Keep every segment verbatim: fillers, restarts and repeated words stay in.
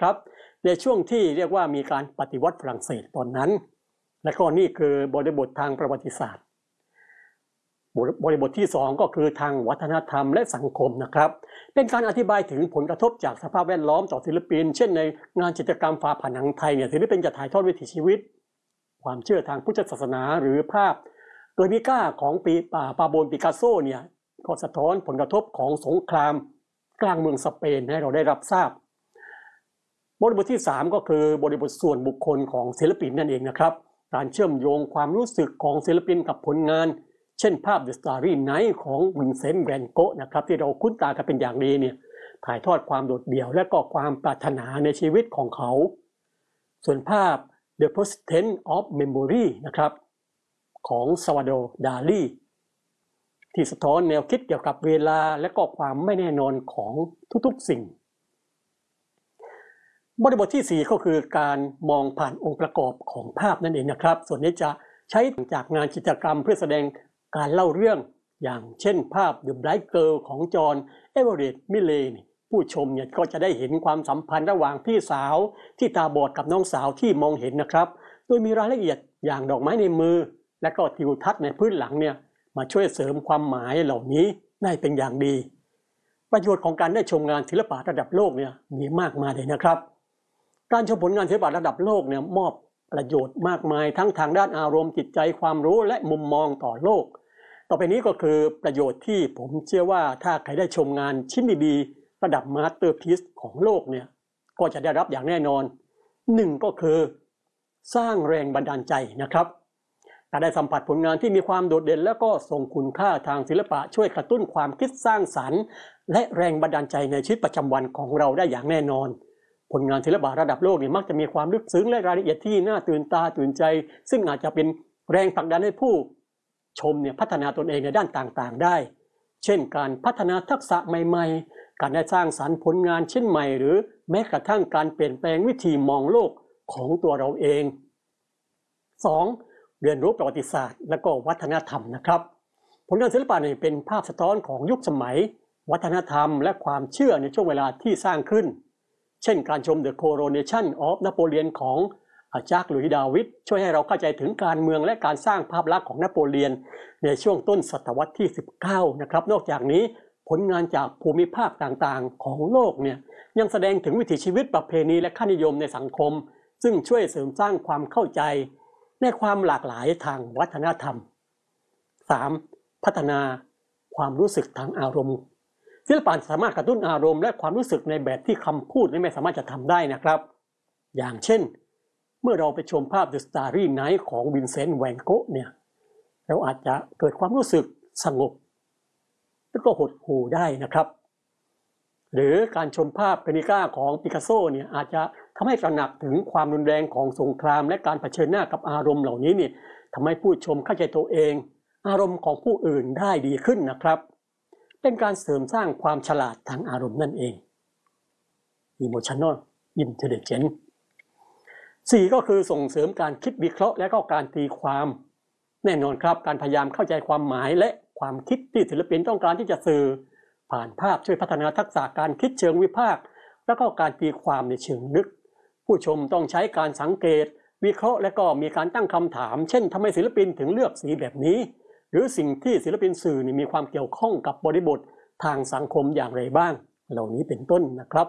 นะครับในช่วงที่เรียกว่ามีการปฏิวัติฝรั่งเศสตอนนั้นและก็นี่คือบริบททางประวัติศาสตร์บริบทที่สองก็คือทางวัฒนธรรมและสังคมนะครับเป็นการอธิบายถึงผลกระทบจากสภาพแวดล้อมต่อศิลปินเช่นในงานจิตรกรรมฝาผนังไทยเนี่ยศิลปินจะถ่ายทอดวิถีชีวิตความเชื่อทางพุทธศาสนาหรือภาพโดยมิก้าของปีปาโบลปิกัสโซเนี่ยก็สะท้อนผลกระทบของสงครามกลางเมืองสเปนให้เราได้รับทราบบริบทที่สามก็คือบริบทส่วนบุคคลของศิลปินนั่นเองนะครับการเชื่อมโยงความรู้สึกของศิลปินกับผลงานเช่นภาพ The Starry Night ของวินเซนต์ แวนโกะนะครับที่เราคุ้นตากันเป็นอย่างดีเนี่ยถ่ายทอดความโดดเดี่ยวและก็ความปรารถนาในชีวิตของเขาส่วนภาพ The Persistence of Memory นะครับของซาวาโดร์ ดาลีที่สะท้อนแนวคิดเกี่ยวกับเวลาและก็ความไม่แน่นอนของทุกๆสิ่งบริบทที่สี่ก็คือการมองผ่านองค์ประกอบของภาพนั่นเองนะครับส่วนนี้จะใช้จากงานจิตรกรรมเพื่อแสดงการเล่าเรื่องอย่างเช่นภาพ The Bright Girl ของจอห์น เอเวอเรตต์ มิเลย์ผู้ชมเนี่ยก็จะได้เห็นความสัมพันธ์ระหว่างพี่สาวที่ตาบอดกับน้องสาวที่มองเห็นนะครับโดยมีรายละเอียดอย่างดอกไม้ในมือและก็ทิวทัศน์ในพื้นหลังเนี่ยมาช่วยเสริมความหมายเหล่านี้ได้เป็นอย่างดีประโยชน์ของการได้ชมงานศิลปะระดับโลกเนี่ยมีมากมายเลยนะครับการชมผลงานศิลปะระดับโลกเนี่ยมอบประโยชน์มากมายทั้งทางด้านอารมณ์จิตใจความรู้และมุมมองต่อโลกต่อไปนี้ก็คือประโยชน์ที่ผมเชื่อว่าถ้าใครได้ชมงานชิ้นดีๆระดับมาสเตอร์พีซของโลกเนี่ยก็จะได้รับอย่างแน่นอนหนึ่งก็คือสร้างแรงบันดาลใจนะครับการได้สัมผัสผลงานที่มีความโดดเด่นและก็ทรงคุณค่าทางศิลปะช่วยกระตุ้นความคิดสร้างสรรค์และแรงบันดาลใจในชีวิตประจำวันของเราได้อย่างแน่นอนผลงานศิลปะระดับโลกนี่มักจะมีความลึกซึ้งและรายละเอียดที่น่าตื่นตาตื่นใจซึ่งอาจจะเป็นแรงผลักดันให้ผู้ชมเนี่ยพัฒนาตนเองในด้านต่างๆได้เช่นการพัฒนาทักษะใหม่ๆการได้สร้างสรรค์ผลงานชิ้นใหม่หรือแม้กระทั่งการเปลี่ยนแปลงวิธีมองโลกของตัวเราเอง สอง. เรียนรู้ประวัติศาสตร์และก็วัฒนธรรมนะครับผลงานศิลปะนี่เป็นภาพสะท้อนของยุคสมัยวัฒนธรรมและความเชื่อในช่วงเวลาที่สร้างขึ้นเช่นการชม The Coronation of Napoleon ของจาก์ หลุยส์ ดาวิดช่วยให้เราเข้าใจถึงการเมืองและการสร้างภาพลักษณ์ของนโปเลียนในช่วงต้นศตวรรษที่สิบเก้านะครับนอกจากนี้ผลงานจากภูมิภาคต่างๆของโลกเนี่ยยังแสดงถึงวิถีชีวิตประเพณีและค่านิยมในสังคมซึ่งช่วยเสริมสร้างความเข้าใจในความหลากหลายทางวัฒนธรรม สาม. พัฒนาความรู้สึกทางอารมณ์ศิลปะสามารถกระตุ้นอารมณ์และความรู้สึกในแบบที่คำพูดไม่สามารถจะทำได้นะครับอย่างเช่นเมื่อเราไปชมภาพ The Starry Night ของวินเซนต์ แวนโกะเนี่ยเราอาจจะเกิดความรู้สึกสงบและก็หดหู่ได้นะครับหรือการชมภาพเกนิก้าของปิกัสโซเนี่ยอาจจะทำให้ตระหนักถึงความรุนแรงของสงครามและการเผชิญหน้ากับอารมณ์เหล่านี้เนี่ยทำให้ผู้ชมเข้าใจตัวเองอารมณ์ของผู้อื่นได้ดีขึ้นนะครับเป็นการเสริมสร้างความฉลาดทางอารมณ์นั่นเอง Emotional Intelligence สี่ก็คือส่งเสริมการคิดวิเคราะห์และก็การตีความแน่นอนครับการพยายามเข้าใจความหมายและความคิดที่ศิลปินต้องการที่จะสื่อผ่านภาพช่วยพัฒนาทักษะการคิดเชิงวิพากษ์และก็การตีความในเชิงลึกผู้ชมต้องใช้การสังเกตวิเคราะห์และก็มีการตั้งคำถามเช่นทำไมศิลปินถึงเลือกสีแบบนี้หรือสิ่งที่ศิลปินสื่อมีความเกี่ยวข้องกับบริบททางสังคมอย่างไรบ้างเหล่านี้เป็นต้นนะครับ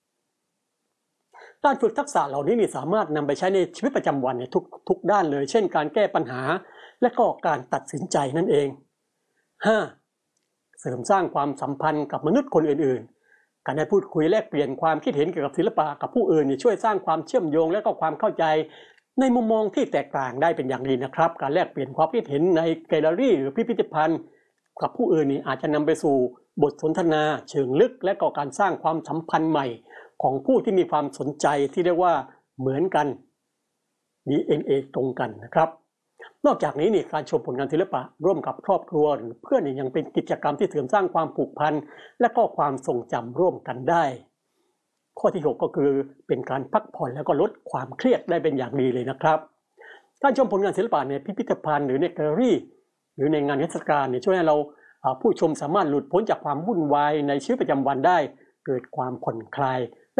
การฝึกทักษะเหล่านี้นี่สามารถนำไปใช้ในชีวิตประจำวันในทุกทุกด้านเลยเช่นการแก้ปัญหาและก็การตัดสินใจนั่นเอง ห้า. เสริมสร้างความสัมพันธ์กับมนุษย์คนอื่นๆการได้พูดคุยแลกเปลี่ยนความคิดเห็นเกี่ยวกับศิลปะกับผู้อื่นช่วยสร้างความเชื่อมโยงและก็ความเข้าใจในมุมมองที่แตกต่างได้เป็นอย่างดีนะครับการแลกเปลี่ยนความคิดเห็นในแกลเลอรี่หรือพิพิธภัณฑ์กับผู้อื่นนี่อาจจะนำไปสู่บทสนทนาเชิงลึกและก็การสร้างความสัมพันธ์ใหม่ของผู้ที่มีความสนใจที่เรียกว่าเหมือนกัน ดี เอ็น เอ ตรงกันนะครับนอกจากนี้นี่การชมผลงานศิลปะร่วมกับครอบครัวหรือเพื่อนยังเป็นกิจกรรมที่เสริมสร้างความผูกพันและก็ความทรงจำร่วมกันได้ข้อที่หกก็คือเป็นการพักผ่อนแล้วก็ลดความเครียดได้เป็นอย่างดีเลยนะครับการชมผลงานศิลปะในพิพิธภัณฑ์หรือในแกลเลอรี่หรือในงานนิทรรศการเนี่ยช่วยให้เราผู้ชมสามารถหลุดพ้นจากความวุ่นวายในชีวิตประจำวันได้เกิดความผ่อนคลายและ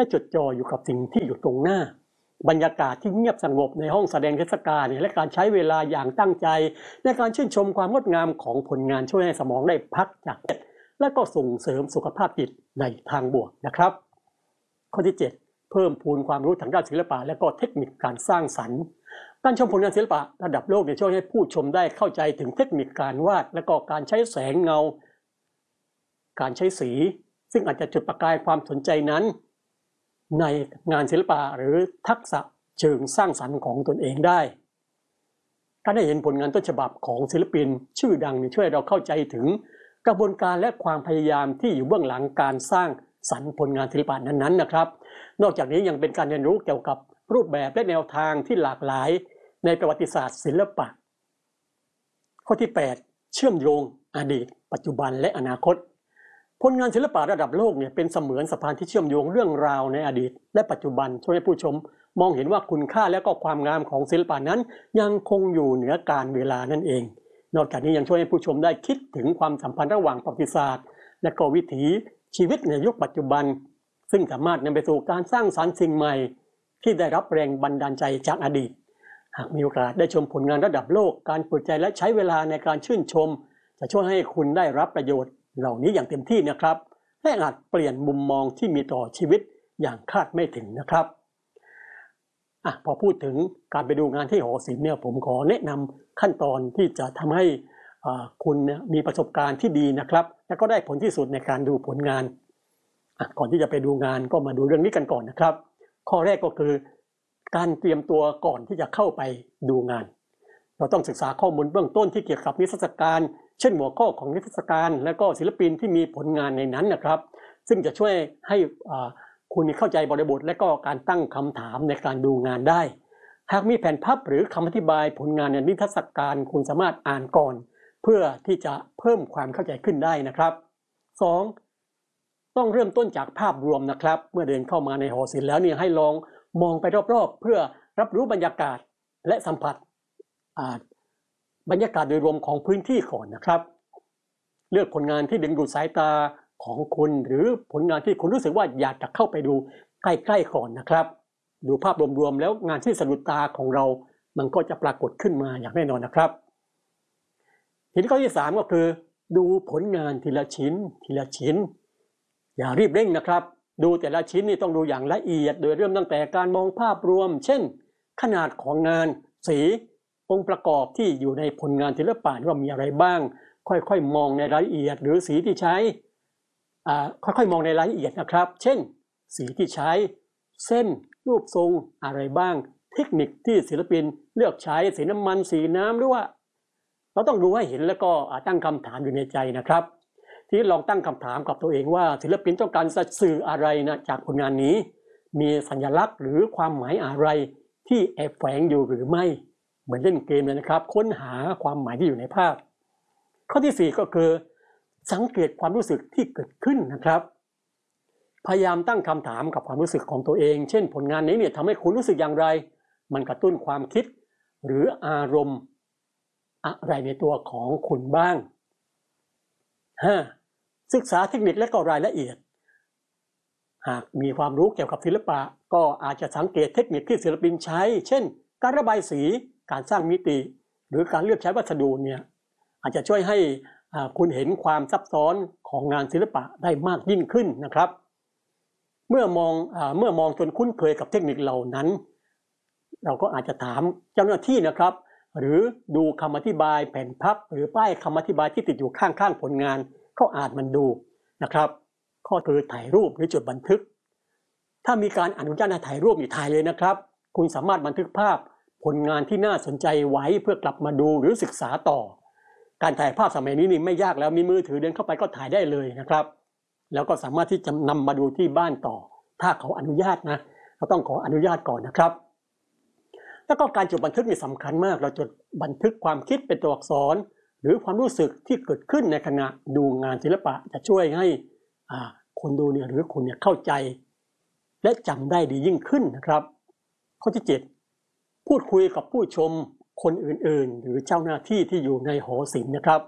และจดจ่ออยู่กับสิ่งที่อยู่ตรงหน้าบรรยากาศที่เงียบสงบในห้องแสดงเทศกาลและการใช้เวลาอย่างตั้งใจในการชื่นชมความงดงามของผลงานช่วยให้สมองได้พักจากและก็ส่งเสริมสุขภาพจิตในทางบวกนะครับข้อที่เจ็ดเพิ่มพูนความรู้ทางด้านศิลปะและก็เทคนิคการสร้างสรรค์การชมผลงานศิลปะระดับโลกช่วยให้ผู้ชมได้เข้าใจถึงเทคนิคการวาดและก็การใช้แสงเงาการใช้สีซึ่งอาจจะจุดประกายความสนใจนั้นในงานศิลปะหรือทักษะเชิงสร้างสรรค์ของตนเองได้การได้เห็นผลงานต้นฉบับของศิลปินชื่อดังช่วยเราเข้าใจถึงกระบวนการและความพยายามที่อยู่เบื้องหลังการสร้างสรรค์ผลงานศิลปะนั้นๆนะครับนอกจากนี้ยังเป็นการเรียนรู้เกี่ยวกับรูปแบบและแนวทางที่หลากหลายในประวัติศาสตร์ศิลปะข้อที่แปดเชื่อมโยงอดีตปัจจุบันและอนาคตผลงานศิลปะระดับโลกเนี่ยเป็นเสมือนสะพานที่เชื่อมโยงเรื่องราวในอดีตและปัจจุบันช่วยให้ผู้ชมมองเห็นว่าคุณค่าและก็ความงามของศิลปะนั้นยังคงอยู่เหนือกาลเวลานั่นเองนอกจากนี้ยังช่วยให้ผู้ชมได้คิดถึงความสัมพันธ์ระหว่างประวัติศาสตร์และก็วิถีชีวิตในยุคปัจจุบันซึ่งสามารถนำไปสู่การสร้างสรรค์สิ่งใหม่ที่ได้รับแรงบันดาลใจจากอดีตหากมีโอกาสได้ชมผลงานระดับโลกการเปิดใจและใช้เวลาในการชื่นชมจะช่วยให้คุณได้รับประโยชน์เหล่านี้อย่างเต็มที่นะครับและอาจเปลี่ยนมุมมองที่มีต่อชีวิตอย่างคาดไม่ถึงนะครับอ่ะพอพูดถึงการไปดูงานที่หอศิลป์เนี่ยผมขอแนะนำขั้นตอนที่จะทำให้คุณมีประสบการณ์ที่ดีนะครับและก็ได้ผลที่สุดในการดูผลงานอ่ะก่อนที่จะไปดูงานก็มาดูเรื่องนี้กันก่อนนะครับข้อแรกก็คือการเตรียมตัวก่อนที่จะเข้าไปดูงานเราต้องศึกษาข้อมูลเบื้องต้นที่เกี่ยวกับนิทรรศการเช่นหัวข้อของนิทรรศการและก็ศิลปินที่มีผลงานในนั้นนะครับซึ่งจะช่วยให้คุณเข้าใจบริบทและก็การตั้งคำถามในการดูงานได้หากมีแผนภาพหรือคำอธิบายผลงานในนิทรรศการคุณสามารถอ่านก่อนเพื่อที่จะเพิ่มความเข้าใจขึ้นได้นะครับสองต้องเริ่มต้นจากภาพรวมนะครับเมื่อเดินเข้ามาในหอศิลป์แล้วเนี่ยให้ลองมองไปรอบๆเพื่อรับรู้บรรยากาศและสัมผัสบรรยากาศโดยรวมของพื้นที่ก่อนนะครับเลือกผลงานที่ดึงดูดสายตาของคุณหรือผลงานที่คุณรู้สึกว่าอยากจะเข้าไปดูใกล้ๆก่อนนะครับดูภาพรวมๆแล้วงานที่สะดุดตาของเรามันก็จะปรากฏขึ้นมาอย่างแน่นอนนะครับทีนี้ข้อที่สามก็คือดูผลงานทีละชิ้นทีละชิ้นอย่ารีบเร่งนะครับดูแต่ละชิ้นนี่ต้องดูอย่างละเอียดโดยเริ่มตั้งแต่การมองภาพรวมเช่นขนาดของงานสีองค์ประกอบที่อยู่ในผลงานศิลปะว่ามีอะไรบ้างค่อยๆมองในรายละเอียดหรือสีที่ใช้อ่าค่อยๆมองในรายละเอียดนะครับเช่นสีที่ใช้เส้นรูปทรงอะไรบ้างเทคนิคที่ศิลปินเลือกใช้สีน้ำมันสีน้ำหรือว่าเราต้องดูให้เห็นแล้วก็ตั้งคำถามอยู่ในใจนะครับที่ลองตั้งคำถามกับตัวเองว่าศิลปินต้องการสื่ออะไรนะจากผลงานนี้มีสัญลักษณ์หรือความหมายอะไรที่แอบแฝงอยู่หรือไม่เหมือนเล่นเกมเลยนะครับค้นหาความหมายที่อยู่ในภาพข้อที่สี่ก็คือสังเกตความรู้สึกที่เกิดขึ้นนะครับพยายามตั้งคำถามกับความรู้สึกของตัวเองเช่นผลงานนี้เนี่ยทำให้คุณรู้สึกอย่างไรมันกระตุ้นความคิดหรืออารมณ์อะไรในตัวของคุณบ้างห้าศึกษาเทคนิคและก็รายละเอียดหากมีความรู้เกี่ยวกับศิลปะก็อาจจะสังเกตเทคนิคที่ศิลปินใช้เช่นการระบายสีการสร้างมิติหรือการเลือกใช้วัสดุเนี่ยอาจจะช่วยให้คุณเห็นความซับซ้อนของงานศิลปะได้มากยิ่งขึ้นนะครับเมื่อมองเมื่อมองจนคุ้นเคยกับเทคนิคเหล่านั้นเราก็อาจจะถามเจ้าหน้าที่นะครับหรือดูคำอธิบายแผ่นพับหรือป้ายคำอธิบายที่ติดอยู่ข้างๆผลงานก็อ่านมันดูนะครับข้อคือถ่ายรูปหรือจดบันทึกถ้ามีการอนุญาตให้ถ่ายรูปนี่ถ่ายเลยนะครับคุณสามารถบันทึกภาพผลงานที่น่าสนใจไว้เพื่อกลับมาดูหรือศึกษาต่อการถ่ายภาพสมัยนี้นี่ไม่ยากแล้วมีมือถือเดินเข้าไปก็ถ่ายได้เลยนะครับแล้วก็สามารถที่จะนำมาดูที่บ้านต่อถ้าเขาอนุญาตนะเราต้องขออนุญาตก่อนนะครับแล้วก็การจดบันทึกนี่สำคัญมากเราจดบันทึกความคิดเป็นตัวอักษรหรือความรู้สึกที่เกิดขึ้นในขณะดูงานศิลปะจะช่วยให้คนดูเนี่ยหรือคุณเนี่ยเข้าใจและจำได้ดียิ่งขึ้นนะครับข้อที่เจ็ดพูดคุยกับผู้ชมคนอื่นๆหรือเจ้าหน้าที่ที่อยู่ในหอศิลป์นะครับ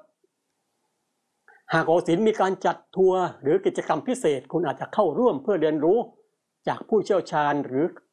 หากหอศิลป์มีการจัดทัวร์หรือกิจกรรมพิเศษคุณอาจจะเข้าร่วมเพื่อเรียนรู้จากผู้เชี่ยวชาญหรือ